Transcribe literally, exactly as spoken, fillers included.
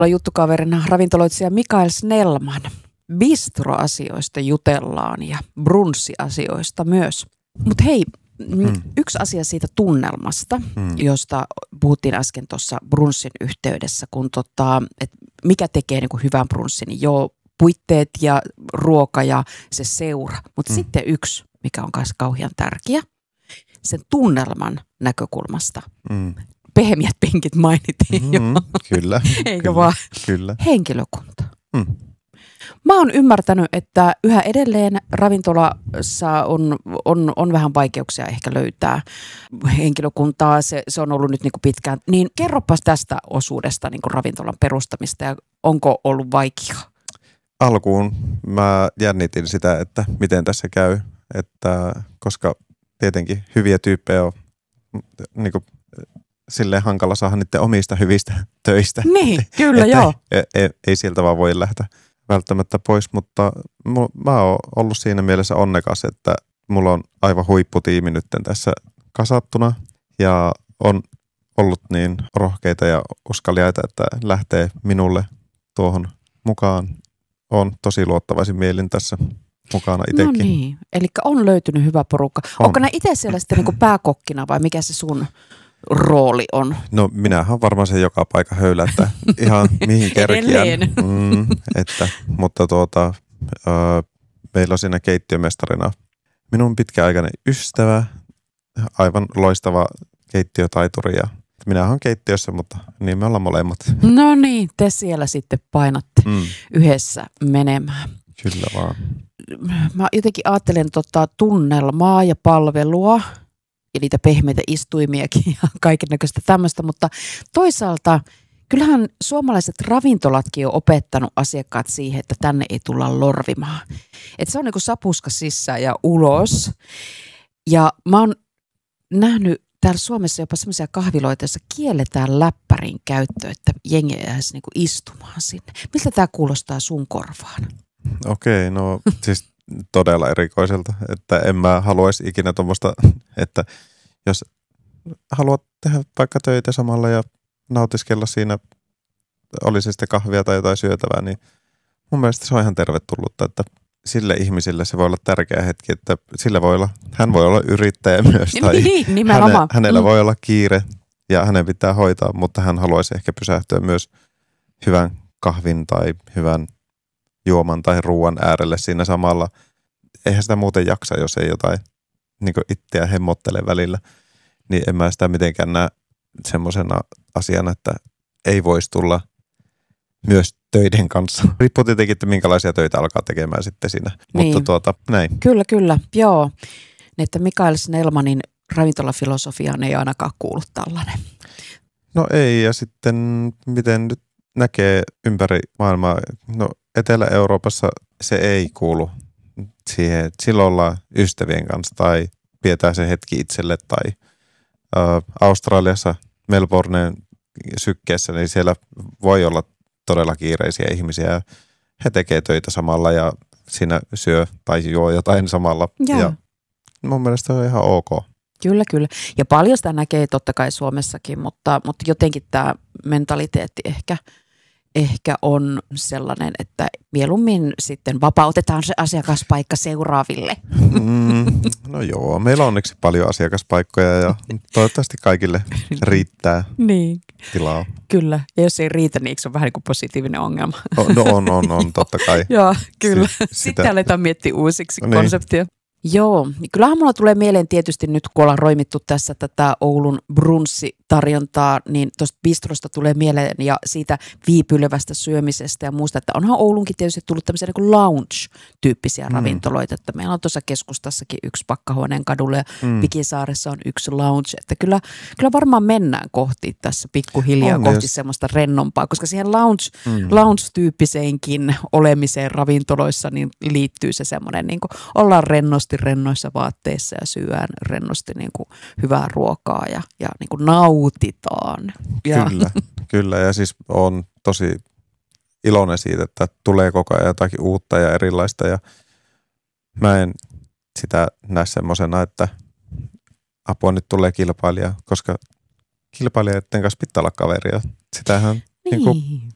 Juttukaverina ravintoloitsija Mikael Snellman. Bistroasioista jutellaan ja brunssiasioista myös. Mutta hei, mm. yksi asia siitä tunnelmasta, mm. josta puhuttiin äsken tuossa brunssin yhteydessä, kun tota, et mikä tekee niinku hyvän brunssin, niin joo, puitteet ja ruoka ja se seura. Mutta mm. sitten yksi, mikä on myös kauhean tärkeä, sen tunnelman näkökulmasta. Mm. Pehmeät penkit mainittiin mm, jo. Kyllä. Eikö kyllä, vaan? Kyllä. Henkilökunta. Mm. Mä oon ymmärtänyt, että yhä edelleen ravintolassa on, on, on vähän vaikeuksia ehkä löytää henkilökuntaa. Se, se on ollut nyt niin kuin pitkään. Niin kerropas tästä osuudesta niin kuin ravintolan perustamista ja onko ollut vaikeaa? Alkuun mä jännitin sitä, että miten tässä käy, että koska tietenkin hyviä tyyppejä on niin kuin silleen hankala saada niiden omista hyvistä töistä. Niin, kyllä joo. Ei, ei, ei sieltä vaan voi lähteä välttämättä pois, mutta mä oon ollut siinä mielessä onnekas, että mulla on aivan huipputiimi nyt tässä kasattuna ja on ollut niin rohkeita ja uskaliaita, että lähtee minulle tuohon mukaan. Olen tosi luottavaisin mielin tässä mukana itsekin. No niin, eli on löytynyt hyvä porukka. On. Onko nää itse siellä sitten niin kuin pääkokkina vai mikä se sun rooli on? No minähän on varmaan se joka paikka höylä, että ihan mihin kerkiän. Mm, että, mutta tuota, ö, meillä on siinä keittiömestarina minun pitkäaikainen ystävä, aivan loistava keittiötaituri ja minä olen keittiössä, mutta niin me ollaan molemmat. No niin, te siellä sitten painatte mm. yhdessä menemään. Kyllä vaan. Mä jotenkin ajattelen tota tunnelmaa ja palvelua ja niitä pehmeitä istuimiakin ja kaikennäköistä tämmöistä, mutta toisaalta kyllähän suomalaiset ravintolatkin on opettanut asiakkaat siihen, että tänne ei tulla lorvimaan. Että se on niin kuin sapuska sisään ja ulos. Ja mä oon nähnyt täällä Suomessa jopa semmoisia kahviloita, joissa kielletään läppärin käyttö, että jengi jäisi niinku istumaan sinne. Miltä tämä kuulostaa sun korvaan? Okei, no siis todella erikoiselta, että en mä haluaisi ikinä tuommoista, että jos haluat tehdä vaikka töitä samalla ja nautiskella siinä, oli se sitten kahvia tai jotain syötävää, niin mun mielestä se on ihan tervetullutta, että sille ihmisille se voi olla tärkeä hetki, että sillä voi olla, hän voi olla yrittäjä myös tai niin, häne, hänellä mm. voi olla kiire ja hänen pitää hoitaa, mutta hän haluaisi ehkä pysähtyä myös hyvän kahvin tai hyvän juoman tai ruoan äärelle siinä samalla. Eihän sitä muuten jaksa, jos ei jotain niin kuin itseä hemmottele välillä, niin en mä sitä mitenkään näe semmoisena asiana, että ei voisi tulla myös töiden kanssa. Riippuu tietenkin, että minkälaisia töitä alkaa tekemään sitten siinä. Niin. Mutta tuota, näin. Kyllä, kyllä. Joo. Että Mikael Snellmanin ravintolafilosofiaan ei ainakaan kuulu tällainen. No ei, ja sitten miten nyt näkee ympäri maailmaa. No Etelä-Euroopassa se ei kuulu siihen, että silloin ollaan ystävien kanssa tai pidetään se hetki itselle. Tai ä, Australiassa, Melbourneen sykkeessä, niin siellä voi olla todella kiireisiä ihmisiä ja he tekee töitä samalla ja siinä syö tai juo jotain samalla. Ja, ja mun mielestä se on ihan ok. Kyllä, kyllä. Ja paljon sitä näkee totta kai Suomessakin, mutta, mutta jotenkin tämä mentaliteetti ehkä, ehkä on sellainen, että mieluummin sitten vapautetaan se asiakaspaikka seuraaville. Mm, no joo, meillä on onneksi paljon asiakaspaikkoja ja toivottavasti kaikille riittää niin. tilaa. Kyllä, ja jos ei riitä, niin se on vähän niin kuin positiivinen ongelma. No on, on, on, totta kai. Joo, kyllä. Si- Sitten sitä. aletaan miettiä uusiksi niin. konseptia. Joo, niin kyllähän mulla tulee mieleen tietysti nyt, kun ollaan roimittu tässä tätä Oulun brunssitarjontaa, niin tuosta bistrosta tulee mieleen ja siitä viipyilevästä syömisestä ja muusta, että onhan Oulunkin tietysti tullut tämmöisiä niin kuin lounge-tyyppisiä mm. ravintoloita, että meillä on tuossa keskustassakin yksi Pakkahuoneen kadulla ja mm. Pikisaaressa on yksi lounge, että kyllä, kyllä varmaan mennään kohti tässä pikkuhiljaa on, kohti jos... semmoista rennompaa, koska siihen lounge, mm. lounge-tyyppiseenkin olemiseen ravintoloissa niin liittyy se semmoinen, niin kuin ollaan rennosti rennoissa vaatteissa ja syödään rennosti niin kuin hyvää ruokaa ja, ja niin kuin nautitaan. Ja. Kyllä, kyllä ja siis on tosi iloinen siitä, että tulee koko ajan jotakin uutta ja erilaista ja mä en sitä näe semmoisena, että apua nyt tulee kilpailija, koska kilpailijoiden kanssa pitää olla kaveria. Sitähän niin. Niin kuin